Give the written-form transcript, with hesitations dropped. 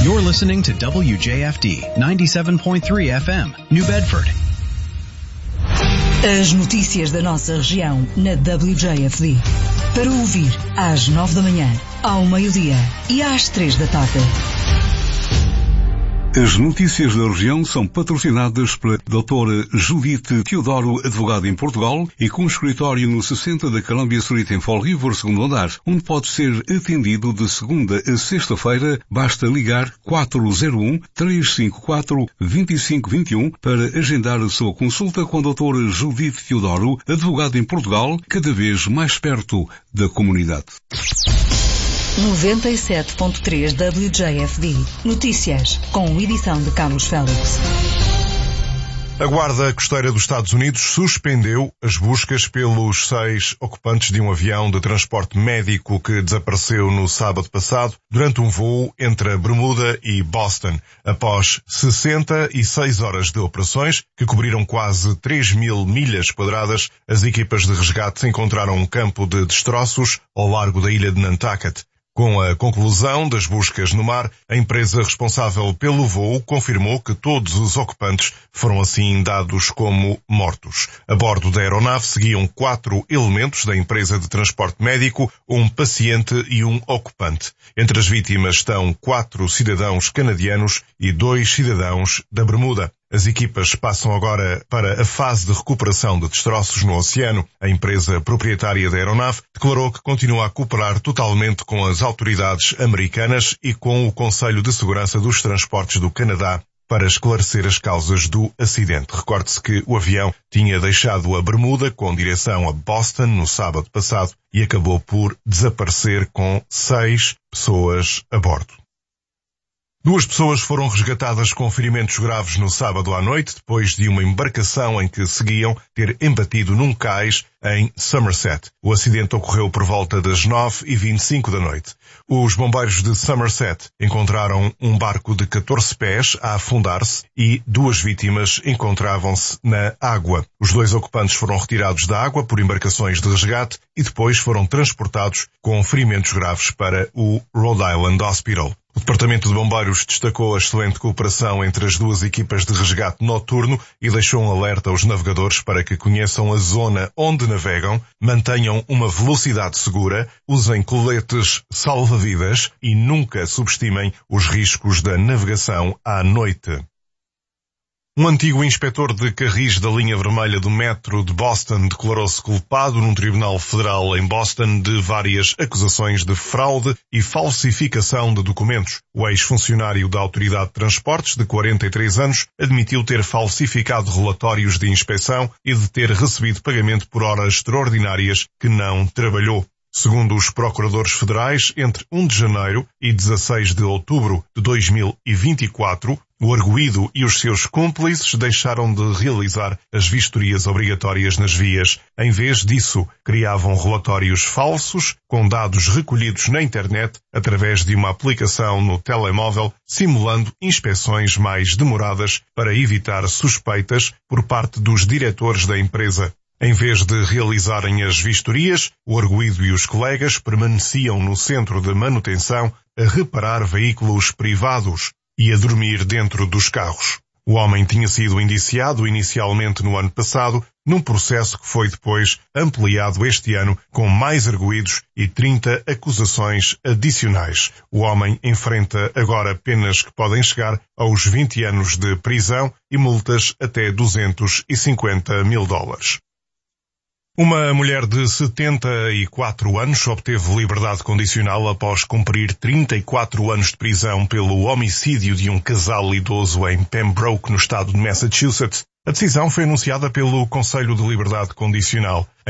You're listening to WJFD 97.3 FM, New Bedford. As notícias da nossa região na WJFD. Para ouvir às 9 da manhã, ao meio-dia e às 3 da tarde. As notícias da região são patrocinadas pela doutora Judite Teodoro, advogada em Portugal e com escritório no 60 da Columbia Street em Fall River, segundo andar, onde pode ser atendido de segunda a sexta-feira. Basta ligar 401-354-2521 para agendar a sua consulta com a doutora Judite Teodoro, advogada em Portugal, cada vez mais perto da comunidade. 97.3 WJFD. Notícias, com edição de Carlos Félix. A Guarda Costeira dos Estados Unidos suspendeu as buscas pelos 6 ocupantes de um avião de transporte médico que desapareceu no sábado passado durante um voo entre a Bermuda e Boston. Após 66 horas de operações, que cobriram quase 3.000 milhas quadradas, as equipas de resgate encontraram um campo de destroços ao largo da ilha de Nantucket. Com a conclusão das buscas no mar, a empresa responsável pelo voo confirmou que todos os ocupantes foram assim dados como mortos. A bordo da aeronave seguiam 4 elementos da empresa de transporte médico, um paciente e um ocupante. Entre as vítimas estão 4 cidadãos canadianos e 2 cidadãos da Bermuda. As equipas passam agora para a fase de recuperação de destroços no oceano. A empresa proprietária da aeronave declarou que continua a cooperar totalmente com as autoridades americanas e com o Conselho de Segurança dos Transportes do Canadá para esclarecer as causas do acidente. Recorde-se que o avião tinha deixado a Bermuda com direção a Boston no sábado passado e acabou por desaparecer com 6 pessoas a bordo. 2 pessoas foram resgatadas com ferimentos graves no sábado à noite, depois de uma embarcação em que seguiam ter embatido num cais em Somerset. O acidente ocorreu por volta das 9h25 da noite. Os bombeiros de Somerset encontraram um barco de 14 pés a afundar-se e 2 vítimas encontravam-se na água. Os 2 ocupantes foram retirados da água por embarcações de resgate e depois foram transportados com ferimentos graves para o Rhode Island Hospital. O Departamento de Bombeiros destacou a excelente cooperação entre as 2 equipas de resgate noturno e deixou um alerta aos navegadores para que conheçam a zona onde navegam, mantenham uma velocidade segura, usem coletes salva-vidas e nunca subestimem os riscos da navegação à noite. Um antigo inspetor de carris da linha vermelha do metro de Boston declarou-se culpado num tribunal federal em Boston de várias acusações de fraude e falsificação de documentos. O ex-funcionário da Autoridade de Transportes, de 43 anos, admitiu ter falsificado relatórios de inspeção e de ter recebido pagamento por horas extraordinárias que não trabalhou. Segundo os procuradores federais, entre 1 de janeiro e 16 de outubro de 2024, o arguido e os seus cúmplices deixaram de realizar as vistorias obrigatórias nas vias. Em vez disso, criavam relatórios falsos com dados recolhidos na internet através de uma aplicação no telemóvel, simulando inspeções mais demoradas para evitar suspeitas por parte dos diretores da empresa. Em vez de realizarem as vistorias, o arguido e os colegas permaneciam no centro de manutenção a reparar veículos privados e a dormir dentro dos carros. O homem tinha sido indiciado inicialmente no ano passado, num processo que foi depois ampliado este ano com mais arguidos e 30 acusações adicionais. O homem enfrenta agora penas que podem chegar aos 20 anos de prisão e multas até $250 mil. Uma mulher de 74 anos obteve liberdade condicional após cumprir 34 anos de prisão pelo homicídio de um casal idoso em Pembroke, no estado de Massachusetts. A decisão foi anunciada pelo Conselho de Liberdade Condicional.